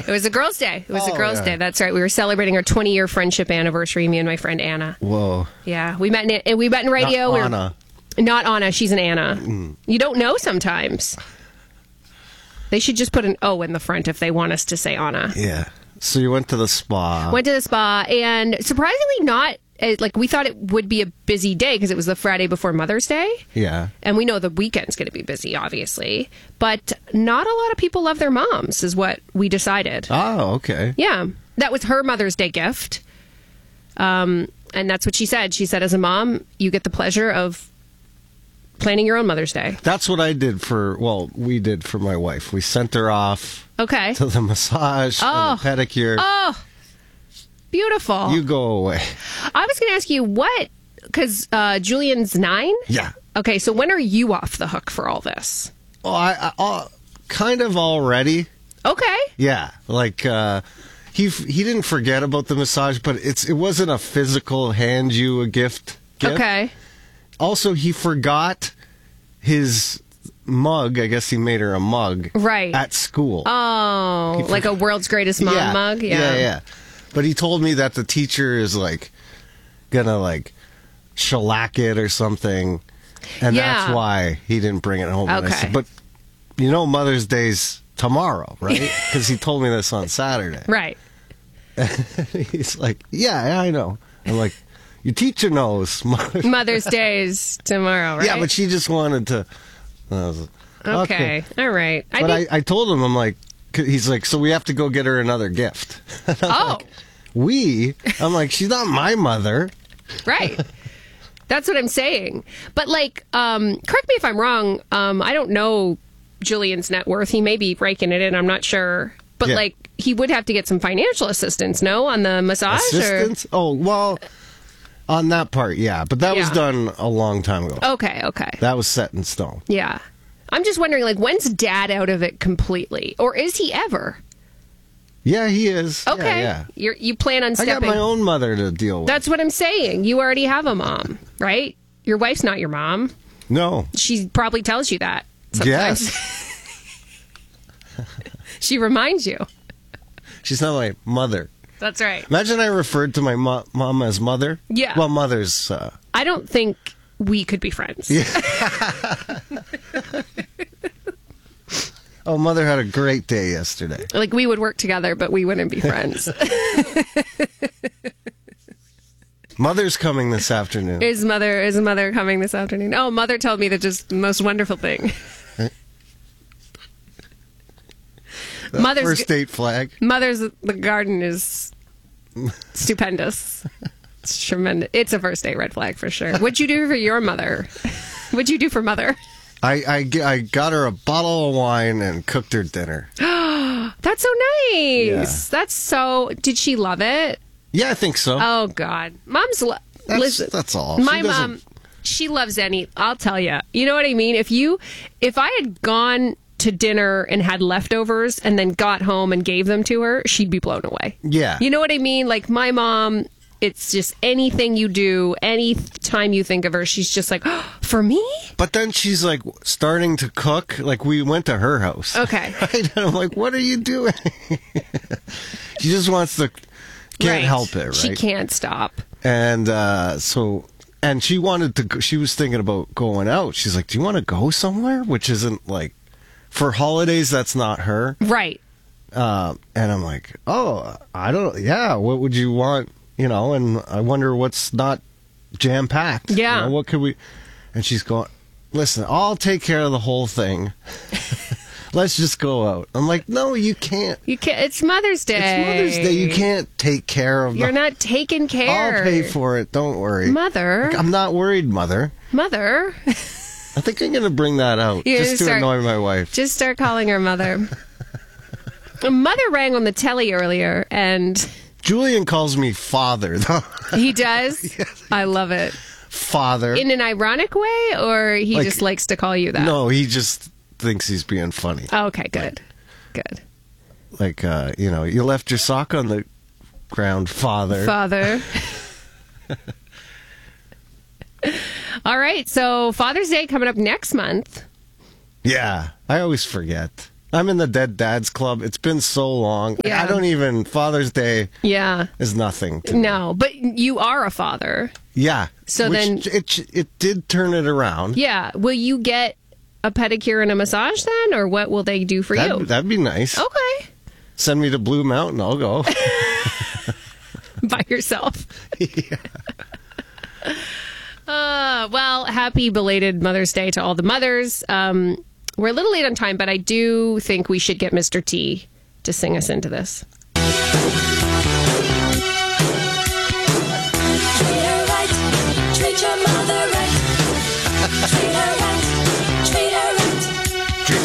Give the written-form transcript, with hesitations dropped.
It was a girls' day. It was a girls' day. That's right. We were celebrating our 20-year friendship anniversary, me and my friend Anna. Whoa. Yeah, we met in radio. Not Anna. Not Anna. She's an Anna. You don't know sometimes. They should just put an O in the front if they want us to say Anna. Yeah. So you went to the spa. Went to the spa, and surprisingly not, like, we thought it would be a busy day because it was the Friday before Mother's Day. Yeah. And we know the weekend's going to be busy, obviously. But not a lot of people love their moms, is what we decided. Oh, okay. Yeah. That was her Mother's Day gift. And that's what she said. She said, as a mom, you get the pleasure of planning your own Mother's Day. That's what I did we did for my wife. We sent her off Okay. to the massage and the pedicure. Oh, beautiful. You go away. I was going to ask you because Julian's 9? Yeah. Okay, so when are you off the hook for all this? Oh, I kind of already. Okay. Yeah, like he didn't forget about the massage, but it wasn't a physical hand you a gift. Okay. Also, he forgot his mug. I guess he made her a mug. Right. At school. Oh, like a world's greatest mom mug? Yeah. But he told me that the teacher is like gonna like shellac it or something, and that's why he didn't bring it home. Okay. And I said, but Mother's Day's tomorrow, right? Because he told me this on Saturday. Right. He's like, yeah, I know. I'm like, your teacher knows. Mother's Day's tomorrow, right? Yeah, but she just wanted to. Okay. All right. I told him, I'm like, he's like, so we have to go get her another gift. Oh. I'm like, she's not my mother. Right. That's what I'm saying. But like, correct me if I'm wrong. I don't know Julian's net worth. He may be raking it in. I'm not sure. But like, he would have to get some financial assistance, no, on the massage? Assistance? Oh, well, on that part, yeah. But that was done a long time ago. Okay. That was set in stone. Yeah. I'm just wondering, like, when's Dad out of it completely? Or is he ever? Yeah, he is. Okay. Yeah. You plan on stepping... I got my own mother to deal with. That's what I'm saying. You already have a mom, right? Your wife's not your mom. No. She probably tells you that sometimes. Yes. She reminds you. She's not my mother. That's right. Imagine I referred to my mom as mother. Yeah. Well, mother's... I don't think we could be friends. Yeah. Oh, Mother had a great day yesterday. Like, we would work together, but we wouldn't be friends. Mother's coming this afternoon. Is Mother coming this afternoon? Oh, Mother told me the just most wonderful thing. Mother's first date flag. The garden is stupendous. It's tremendous. It's a first date red flag for sure. What'd you do for your mother? What'd you do for Mother? I got her a bottle of wine and cooked her dinner. That's so nice. Yeah. That's so... Did she love it? Yeah, I think so. Oh, God. Moms listen. That's all. My mom, she loves I'll tell you. You know what I mean? If I had gone to dinner and had leftovers and then got home and gave them to her, she'd be blown away. Yeah. You know what I mean? Like, my mom... It's just anything you do, any time you think of her, she's just like, oh, for me? But then she's like starting to cook. Like, we went to her house. Okay. Right? And I'm like, what are you doing? She just wants to, can't help it, right? She can't stop. And and she wanted to, she was thinking about going out. She's like, do you want to go somewhere? Which isn't like, for holidays, that's not her. Right. And I'm like, oh, what would you want? And I wonder what's not jam-packed. Yeah. What could we... And she's going, listen, I'll take care of the whole thing. Let's just go out. I'm like, no, you can't. You can't. It's Mother's Day. It's Mother's Day. You can't take care of You're not taking care. I'll pay for it. Don't worry. Mother. Like, I'm not worried, Mother. Mother. I think I'm going to bring that out just to annoy my wife. Just start calling her Mother. Mother rang on the telly earlier, and... Julian calls me father, though. He does? Yes. I love it. Father. In an ironic way, or he just likes to call you that? No, he just thinks he's being funny. Okay, good. Good. Like, you left your sock on the ground, father. Father. All right, so Father's Day coming up next month. Yeah, I always forget. I'm in the Dead Dads Club. It's been so long. Yeah. I don't even, Father's Day Yeah. is nothing to me. No, but you are a father. Yeah. So then- It did turn it around. Yeah. Will you get a pedicure and a massage then? Or what will they do for you? That'd be nice. Okay. Send me to Blue Mountain. I'll go. By yourself. Yeah. Well, happy belated Mother's Day to all the mothers. We're a little late on time, but I do think we should get Mr. T to sing us into this. Treat her right, treat your mother right. Treat her right,